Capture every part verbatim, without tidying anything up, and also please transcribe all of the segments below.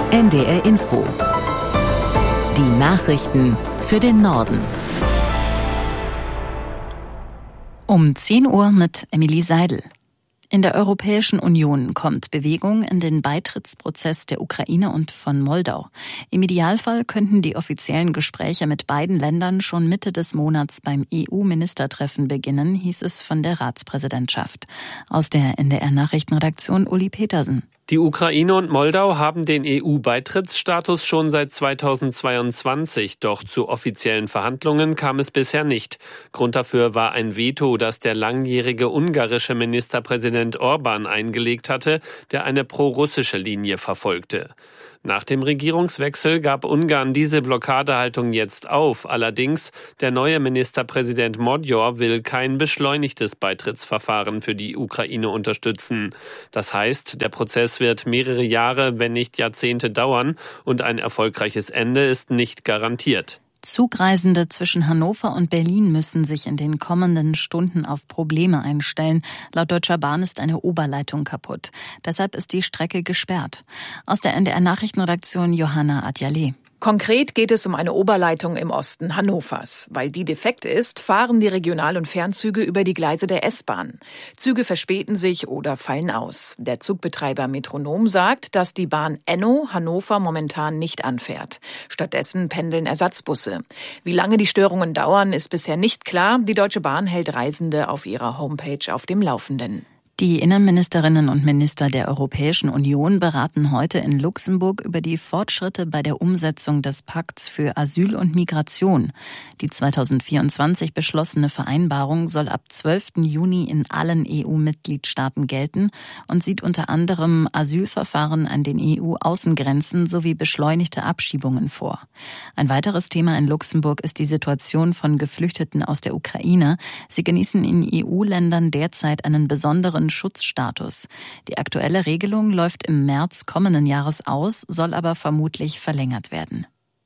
N D R Info. Die Nachrichten für den Norden. Um zehn Uhr mit Emilie Seidel. In der Europäischen Union kommt Bewegung in den Beitrittsprozess der Ukraine und von Moldau. Im Idealfall könnten die offiziellen Gespräche mit beiden Ländern schon Mitte des Monats beim E U-Ministertreffen beginnen, hieß es von der Ratspräsidentschaft. Aus der N D R-Nachrichtenredaktion Uli Petersen. Die Ukraine und Moldau haben den E U-Beitrittsstatus schon seit zweitausendzweiundzwanzig, doch zu offiziellen Verhandlungen kam es bisher nicht. Grund dafür war ein Veto, das der langjährige ungarische Ministerpräsident Orbán eingelegt hatte, der eine pro-russische Linie verfolgte. Nach dem Regierungswechsel gab Ungarn diese Blockadehaltung jetzt auf. Allerdings, der neue Ministerpräsident Magyar will kein beschleunigtes Beitrittsverfahren für die Ukraine unterstützen. Das heißt, der Prozess wird mehrere Jahre, wenn nicht Jahrzehnte dauern und ein erfolgreiches Ende ist nicht garantiert. Zugreisende zwischen Hannover und Berlin müssen sich in den kommenden Stunden auf Probleme einstellen. Laut Deutscher Bahn ist eine Oberleitung kaputt. Deshalb ist die Strecke gesperrt. Aus der N D R-Nachrichtenredaktion Johanna Adjalé. Konkret geht es um eine Oberleitung im Osten Hannovers. Weil die defekt ist, fahren die Regional- und Fernzüge über die Gleise der S-Bahn. Züge verspäten sich oder fallen aus. Der Zugbetreiber Metronom sagt, dass die Bahn Enno Hannover momentan nicht anfährt. Stattdessen pendeln Ersatzbusse. Wie lange die Störungen dauern, ist bisher nicht klar. Die Deutsche Bahn hält Reisende auf ihrer Homepage auf dem Laufenden. Die Innenministerinnen und Minister der Europäischen Union beraten heute in Luxemburg über die Fortschritte bei der Umsetzung des Pakts für Asyl und Migration. Die zweitausendvierundzwanzig beschlossene Vereinbarung soll ab zwölften Juni in allen E U-Mitgliedstaaten gelten und sieht unter anderem Asylverfahren an den E U-Außengrenzen sowie beschleunigte Abschiebungen vor. Ein weiteres Thema in Luxemburg ist die Situation von Geflüchteten aus der Ukraine. Sie genießen in E U-Ländern derzeit einen besonderen Schutzstatus. Die aktuelle Regelung läuft im März kommenden Jahres aus, soll aber vermutlich verlängert werden.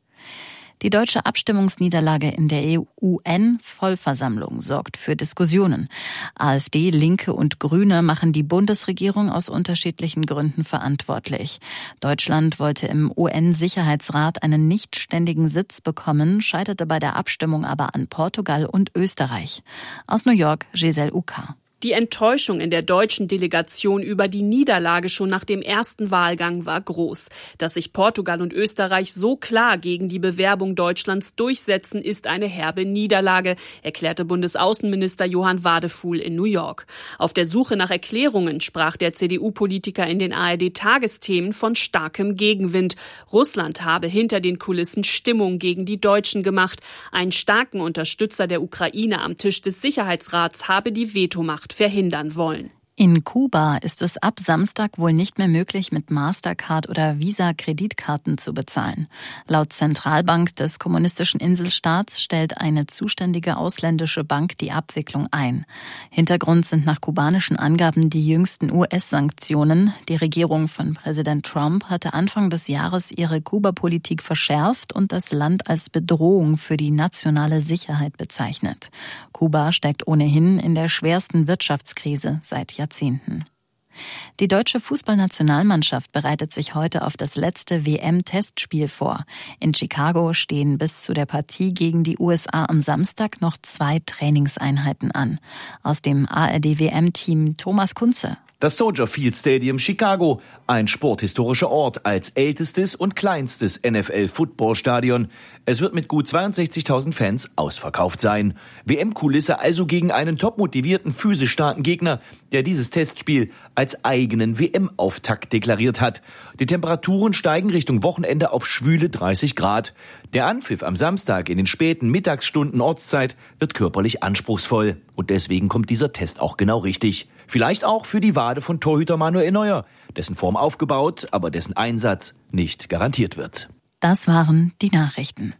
Die deutsche Abstimmungsniederlage in der U N-Vollversammlung sorgt für Diskussionen. AfD, Linke und Grüne machen die Bundesregierung aus unterschiedlichen Gründen verantwortlich. Deutschland wollte im U N-Sicherheitsrat einen nichtständigen Sitz bekommen, scheiterte bei der Abstimmung aber an Portugal und Österreich. Aus New York, Giselle Uka. Die Enttäuschung in der deutschen Delegation über die Niederlage schon nach dem ersten Wahlgang war groß. Dass sich Portugal und Österreich so klar gegen die Bewerbung Deutschlands durchsetzen, ist eine herbe Niederlage, erklärte Bundesaußenminister Johann Wadefuhl in New York. Auf der Suche nach Erklärungen sprach der C D U-Politiker in den A R D-Tagesthemen von starkem Gegenwind. Russland habe hinter den Kulissen Stimmung gegen die Deutschen gemacht. Einen starken Unterstützer der Ukraine am Tisch des Sicherheitsrats habe die Vetomacht verhindern wollen. In Kuba ist es ab Samstag wohl nicht mehr möglich, mit Mastercard oder Visa-Kreditkarten zu bezahlen. Laut Zentralbank des kommunistischen Inselstaats stellt eine zuständige ausländische Bank die Abwicklung ein. Hintergrund sind nach kubanischen Angaben die jüngsten U S-Sanktionen. Die Regierung von Präsident Trump hatte Anfang des Jahres ihre Kuba-Politik verschärft und das Land als Bedrohung für die nationale Sicherheit bezeichnet. Kuba steckt ohnehin in der schwersten Wirtschaftskrise seit Jahrzehnten. Jahrzehnten. Die deutsche Fußballnationalmannschaft bereitet sich heute auf das letzte W M-Testspiel vor. In Chicago stehen bis zu der Partie gegen die U S A am Samstag noch zwei Trainingseinheiten an. Aus dem A R D-W M-Team Thomas Kunze. Das Soldier Field Stadium Chicago, ein sporthistorischer Ort als ältestes und kleinstes N F L-Footballstadion. Es wird mit gut zweiundsechzigtausend Fans ausverkauft sein. W M-Kulisse also gegen einen topmotivierten, physisch starken Gegner, der dieses Testspiel als eigenen W M-Auftakt deklariert hat. Die Temperaturen steigen Richtung Wochenende auf schwüle dreißig Grad. Der Anpfiff am Samstag in den späten Mittagsstunden Ortszeit wird körperlich anspruchsvoll. Und deswegen kommt dieser Test auch genau richtig. Vielleicht auch für die Wade von Torhüter Manuel Neuer, dessen Form aufgebaut, aber dessen Einsatz nicht garantiert wird. Das waren die Nachrichten.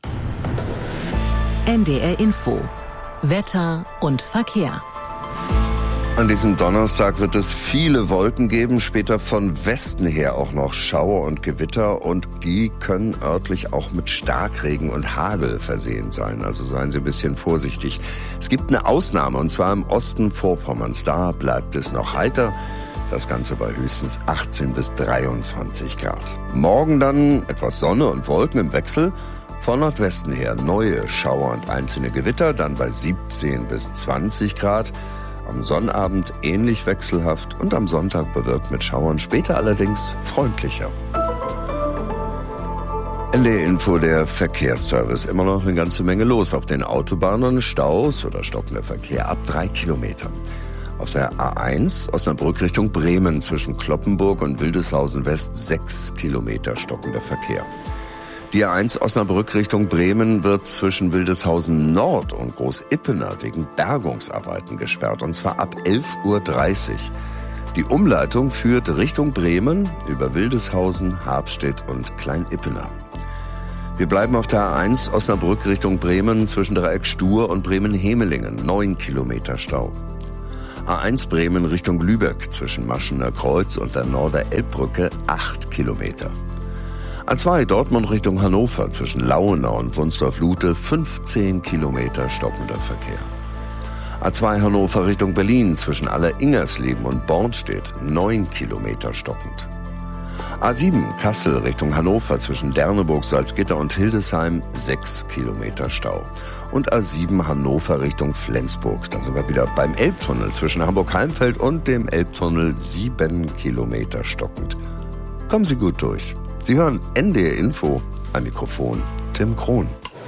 N D R Info. Wetter und Verkehr. An diesem Donnerstag wird es viele Wolken geben, später von Westen her auch noch Schauer und Gewitter und die können örtlich auch mit Starkregen und Hagel versehen sein, also seien Sie ein bisschen vorsichtig. Es gibt eine Ausnahme und zwar im Osten Vorpommerns, da bleibt es noch heiter. Das Ganze bei höchstens achtzehn bis dreiundzwanzig Grad. Morgen dann etwas Sonne und Wolken im Wechsel. Von Nordwesten her neue Schauer und einzelne Gewitter, dann bei siebzehn bis zwanzig Grad. Am Sonnabend ähnlich wechselhaft und am Sonntag bewölkt mit Schauern, später allerdings freundlicher. N D R-Info, der Verkehrsservice. Immer noch eine ganze Menge los auf den Autobahnen. Staus oder stockender Verkehr ab drei Kilometern. Auf der A eins Osnabrück Richtung Bremen zwischen Cloppenburg und Wildeshausen West sechs Kilometer stockender Verkehr. Die A eins Osnabrück Richtung Bremen wird zwischen Wildeshausen Nord und Großippener wegen Bergungsarbeiten gesperrt, und zwar ab elf Uhr dreißig. Die Umleitung führt Richtung Bremen über Wildeshausen, Habstedt und Kleinippener. Wir bleiben auf der A eins Osnabrück Richtung Bremen zwischen Dreieck Stur und Bremen-Hemelingen, neun Kilometer Stau. A eins Bremen Richtung Lübeck zwischen Maschener Kreuz und der Norder-Elbbrücke, acht Kilometer. A zwei Dortmund Richtung Hannover zwischen Lauenau und Wunsdorf-Lute, fünfzehn Kilometer stockender Verkehr. A zwei Hannover Richtung Berlin zwischen Aller-Ingersleben und Bornstedt, neun Kilometer stockend. A sieben Kassel Richtung Hannover zwischen Derneburg, Salzgitter und Hildesheim, sechs Kilometer Stau. Und A sieben Hannover Richtung Flensburg, da sind wir wieder beim Elbtunnel zwischen Hamburg-Heimfeld und dem Elbtunnel, sieben Kilometer stockend. Kommen Sie gut durch. Sie hören N D R-Info, am Mikrofon Tim Krohn.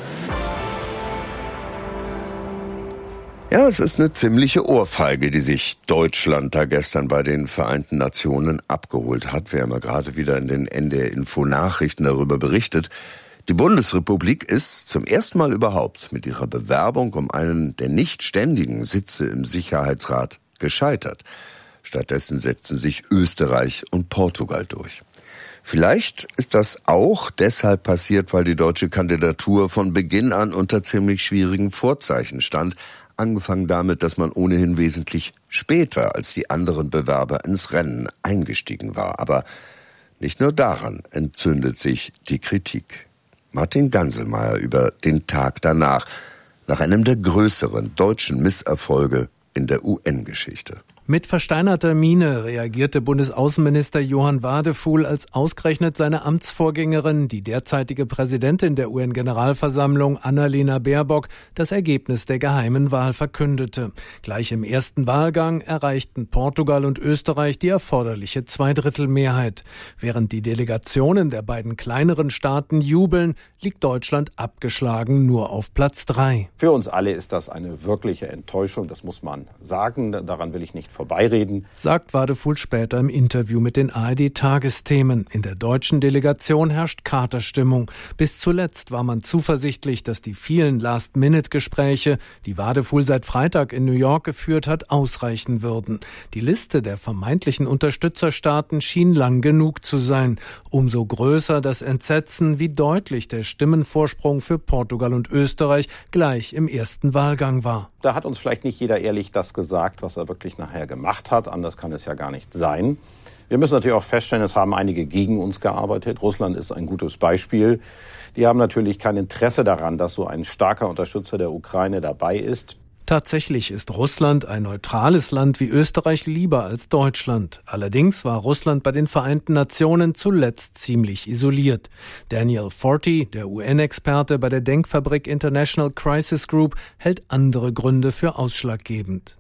Ja, es ist eine ziemliche Ohrfeige, die sich Deutschland da gestern bei den Vereinten Nationen abgeholt hat. Wir haben ja gerade wieder in den N D R-Info-Nachrichten darüber berichtet. Die Bundesrepublik ist zum ersten Mal überhaupt mit ihrer Bewerbung um einen der nicht ständigen Sitze im Sicherheitsrat gescheitert. Stattdessen setzen sich Österreich und Portugal durch. Vielleicht ist das auch deshalb passiert, weil die deutsche Kandidatur von Beginn an unter ziemlich schwierigen Vorzeichen stand. Angefangen damit, dass man ohnehin wesentlich später als die anderen Bewerber ins Rennen eingestiegen war. Aber nicht nur daran entzündet sich die Kritik. Martin Ganselmeier über den Tag danach, nach einem der größeren deutschen Misserfolge in der U N-Geschichte. Mit versteinerter Miene reagierte Bundesaußenminister Johann Wadephul, als ausgerechnet seine Amtsvorgängerin, die derzeitige Präsidentin der U N-Generalversammlung, Annalena Baerbock, das Ergebnis der geheimen Wahl verkündete. Gleich im ersten Wahlgang erreichten Portugal und Österreich die erforderliche Zweidrittelmehrheit. Während die Delegationen der beiden kleineren Staaten jubeln, liegt Deutschland abgeschlagen nur auf Platz drei. Für uns alle ist das eine wirkliche Enttäuschung, das muss man sagen. Daran will ich nicht vorbeireden, sagt Wadephul später im Interview mit den A R D-Tagesthemen. In der deutschen Delegation herrscht Katerstimmung. Bis zuletzt war man zuversichtlich, dass die vielen Last-Minute-Gespräche, die Wadephul seit Freitag in New York geführt hat, ausreichen würden. Die Liste der vermeintlichen Unterstützerstaaten schien lang genug zu sein. Umso größer das Entsetzen, wie deutlich der Stimmenvorsprung für Portugal und Österreich gleich im ersten Wahlgang war. Da hat uns vielleicht nicht jeder ehrlich das gesagt, was er wirklich nachher gemacht hat. Anders kann es ja gar nicht sein. Wir müssen natürlich auch feststellen, es haben einige gegen uns gearbeitet. Russland ist ein gutes Beispiel. Die haben natürlich kein Interesse daran, dass so ein starker Unterstützer der Ukraine dabei ist. Tatsächlich ist Russland ein neutrales Land wie Österreich lieber als Deutschland. Allerdings war Russland bei den Vereinten Nationen zuletzt ziemlich isoliert. Daniel Forti, der U N-Experte bei der Denkfabrik International Crisis Group, hält andere Gründe für ausschlaggebend.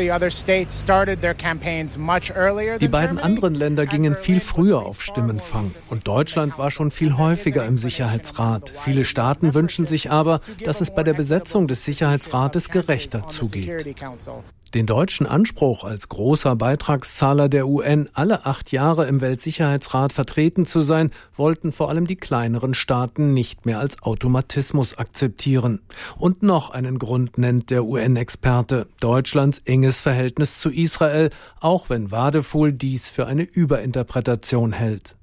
Die beiden anderen Länder gingen viel früher auf Stimmenfang und Deutschland war schon viel häufiger im Sicherheitsrat. Viele Staaten wünschen sich aber, dass es bei der Besetzung des Sicherheitsrates gerechter zugeht. Den deutschen Anspruch, als großer Beitragszahler der U N alle acht Jahre im Weltsicherheitsrat vertreten zu sein, wollten vor allem die kleineren Staaten nicht mehr als Automatismus akzeptieren. Und noch einen Grund nennt der U N-Experte: Deutschlands enges Verhältnis zu Israel, auch wenn Wadephul dies für eine Überinterpretation hält.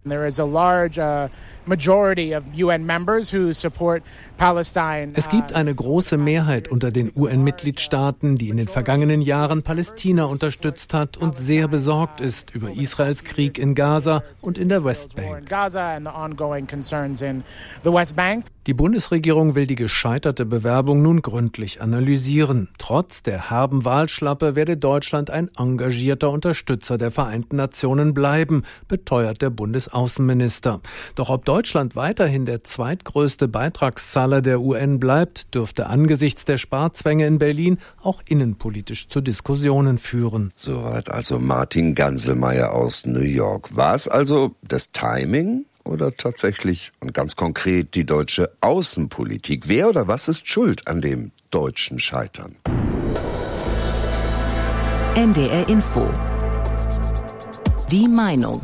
Es gibt eine große Mehrheit unter den U N-Mitgliedstaaten, die in den vergangenen Jahren Palästina unterstützt hat und sehr besorgt ist über Israels Krieg in Gaza und in der Westbank. Die Bundesregierung will die gescheiterte Bewerbung nun gründlich analysieren. Trotz der herben Wahlschlappe werde Deutschland ein engagierter Unterstützer der Vereinten Nationen bleiben, beteuert der Bundesaußenminister. Doch ob Deutschland weiterhin der zweitgrößte Beitragszahler der U N bleibt, dürfte angesichts der Sparzwänge in Berlin auch innenpolitisch zu Diskussionen führen. Soweit also Martin Ganselmeier aus New York. War es also das Timing oder tatsächlich und ganz konkret die deutsche Außenpolitik? Wer oder was ist schuld an dem deutschen Scheitern? N D R Info. Die Meinung.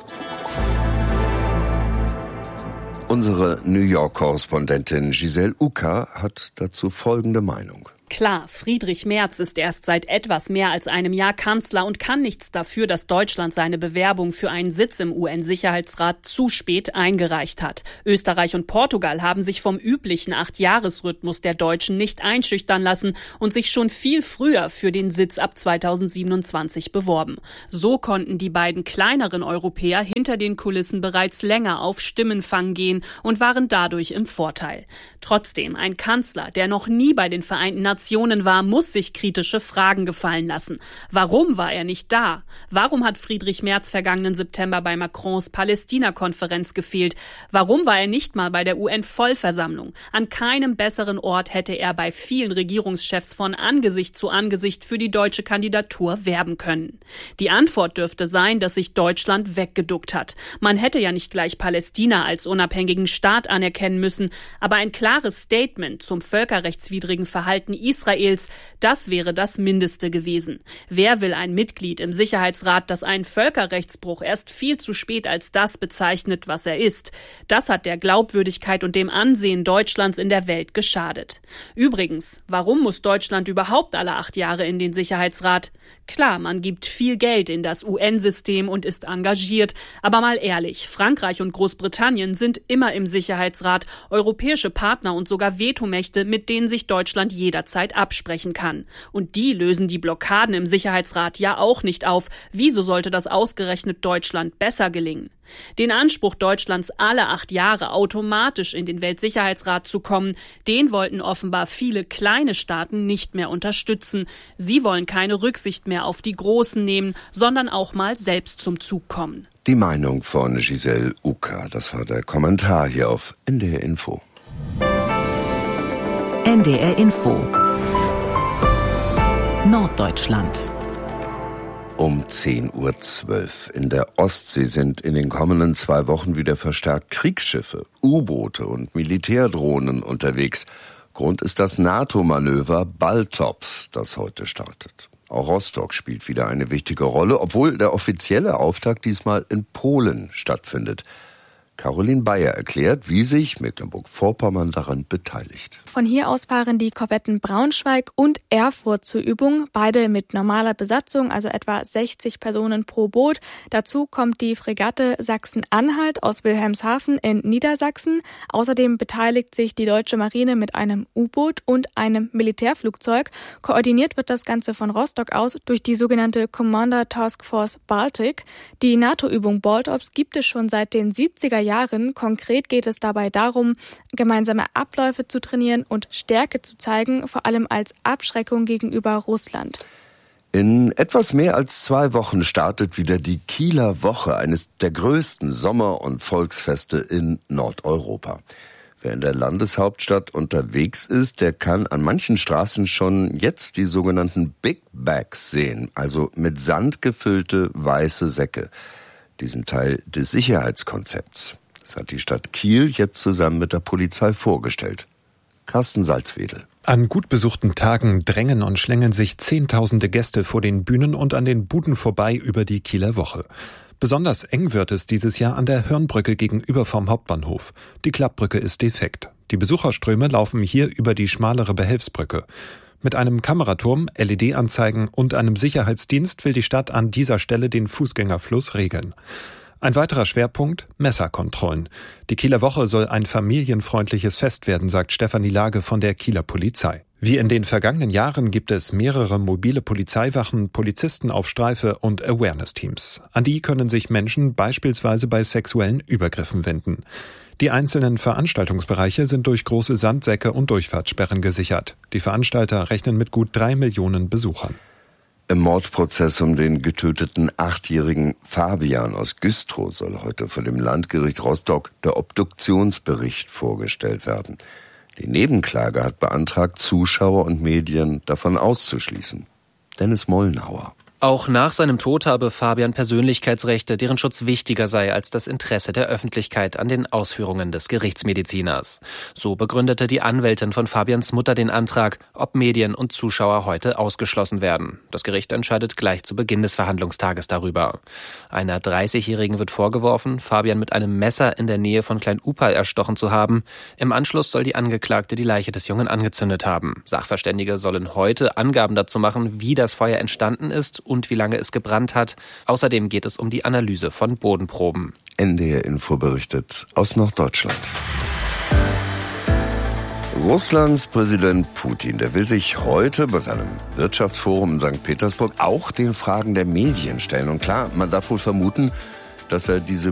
Unsere New York-Korrespondentin Giselle Ucker hat dazu folgende Meinung. Klar, Friedrich Merz ist erst seit etwas mehr als einem Jahr Kanzler und kann nichts dafür, dass Deutschland seine Bewerbung für einen Sitz im U N-Sicherheitsrat zu spät eingereicht hat. Österreich und Portugal haben sich vom üblichen Acht-Jahres-Rhythmus der Deutschen nicht einschüchtern lassen und sich schon viel früher für den Sitz ab zweitausendsiebenundzwanzig beworben. So konnten die beiden kleineren Europäer hinter den Kulissen bereits länger auf Stimmenfang gehen und waren dadurch im Vorteil. Trotzdem, ein Kanzler, der noch nie bei den Vereinten Nationen war, muss sich kritische Fragen gefallen lassen. Warum war er nicht da? Warum hat Friedrich Merz vergangenen September bei Macrons Palästina-Konferenz gefehlt? Warum war er nicht mal bei der U N-Vollversammlung? An keinem besseren Ort hätte er bei vielen Regierungschefs von Angesicht zu Angesicht für die deutsche Kandidatur werben können. Die Antwort dürfte sein, dass sich Deutschland weggeduckt hat. Man hätte ja nicht gleich Palästina als unabhängigen Staat anerkennen müssen, aber ein klares Statement zum völkerrechtswidrigen Verhalten Israels, das wäre das Mindeste gewesen. Wer will ein Mitglied im Sicherheitsrat, das einen Völkerrechtsbruch erst viel zu spät als das bezeichnet, was er ist? Das hat der Glaubwürdigkeit und dem Ansehen Deutschlands in der Welt geschadet. Übrigens, warum muss Deutschland überhaupt alle acht Jahre in den Sicherheitsrat? Klar, man gibt viel Geld in das U N-System und ist engagiert, aber mal ehrlich, Frankreich und Großbritannien sind immer im Sicherheitsrat, europäische Partner und sogar Vetomächte, mit denen sich Deutschland jederzeit absprechen kann. Und die lösen die Blockaden im Sicherheitsrat ja auch nicht auf. Wieso sollte das ausgerechnet Deutschland besser gelingen? Den Anspruch Deutschlands, alle acht Jahre automatisch in den Weltsicherheitsrat zu kommen, den wollten offenbar viele kleine Staaten nicht mehr unterstützen. Sie wollen keine Rücksicht mehr auf die Großen nehmen, sondern auch mal selbst zum Zug kommen. Die Meinung von Giselle Ucker, das war der Kommentar hier auf N D R Info. N D R Info. Norddeutschland. Um zehn Uhr zwölf. In der Ostsee sind in den kommenden zwei Wochen wieder verstärkt Kriegsschiffe, U-Boote und Militärdrohnen unterwegs. Grund ist das NATO-Manöver Baltops, das heute startet. Auch Rostock spielt wieder eine wichtige Rolle, obwohl der offizielle Auftakt diesmal in Polen stattfindet. Caroline Bayer erklärt, wie sich Mecklenburg-Vorpommern daran beteiligt. Von hier aus fahren die Korvetten Braunschweig und Erfurt zur Übung, beide mit normaler Besatzung, also etwa sechzig Personen pro Boot. Dazu kommt die Fregatte Sachsen-Anhalt aus Wilhelmshaven in Niedersachsen. Außerdem beteiligt sich die deutsche Marine mit einem U-Boot und einem Militärflugzeug. Koordiniert wird das Ganze von Rostock aus durch die sogenannte Commander Task Force Baltic. Die NATO-Übung Baltops gibt es schon seit den siebziger Jahren. Jahren. Konkret geht es dabei darum, gemeinsame Abläufe zu trainieren und Stärke zu zeigen, vor allem als Abschreckung gegenüber Russland. In etwas mehr als zwei Wochen startet wieder die Kieler Woche, eines der größten Sommer- und Volksfeste in Nordeuropa. Wer in der Landeshauptstadt unterwegs ist, der kann an manchen Straßen schon jetzt die sogenannten Big Bags sehen, also mit Sand gefüllte weiße Säcke. Die sind Teil des Sicherheitskonzepts. Das hat die Stadt Kiel jetzt zusammen mit der Polizei vorgestellt. Carsten Salzwedel. An gut besuchten Tagen drängen und schlängeln sich Zehntausende Gäste vor den Bühnen und an den Buden vorbei über die Kieler Woche. Besonders eng wird es dieses Jahr an der Hörnbrücke gegenüber vom Hauptbahnhof. Die Klappbrücke ist defekt. Die Besucherströme laufen hier über die schmalere Behelfsbrücke. Mit einem Kameraturm, L E D-Anzeigen und einem Sicherheitsdienst will die Stadt an dieser Stelle den Fußgängerfluss regeln. Ein weiterer Schwerpunkt: Messerkontrollen. Die Kieler Woche soll ein familienfreundliches Fest werden, sagt Stefanie Lage von der Kieler Polizei. Wie in den vergangenen Jahren gibt es mehrere mobile Polizeiwachen, Polizisten auf Streife und Awareness-Teams. An die können sich Menschen beispielsweise bei sexuellen Übergriffen wenden. Die einzelnen Veranstaltungsbereiche sind durch große Sandsäcke und Durchfahrtssperren gesichert. Die Veranstalter rechnen mit gut drei Millionen Besuchern. Im Mordprozess um den getöteten achtjährigen Fabian aus Güstrow soll heute vor dem Landgericht Rostock der Obduktionsbericht vorgestellt werden. Die Nebenklage hat beantragt, Zuschauer und Medien davon auszuschließen. Dennis Mollnauer. Auch nach seinem Tod habe Fabian Persönlichkeitsrechte, deren Schutz wichtiger sei als das Interesse der Öffentlichkeit an den Ausführungen des Gerichtsmediziners. So begründete die Anwältin von Fabians Mutter den Antrag, ob Medien und Zuschauer heute ausgeschlossen werden. Das Gericht entscheidet gleich zu Beginn des Verhandlungstages darüber. Einer dreißigjährigen wird vorgeworfen, Fabian mit einem Messer in der Nähe von Klein-Upal erstochen zu haben. Im Anschluss soll die Angeklagte die Leiche des Jungen angezündet haben. Sachverständige sollen heute Angaben dazu machen, wie das Feuer entstanden ist und wie lange es gebrannt hat. Außerdem geht es um die Analyse von Bodenproben. N D R Info berichtet aus Norddeutschland. Russlands Präsident Putin, der will sich heute bei seinem Wirtschaftsforum in Sankt Petersburg auch den Fragen der Medien stellen. Und klar, man darf wohl vermuten, dass er diese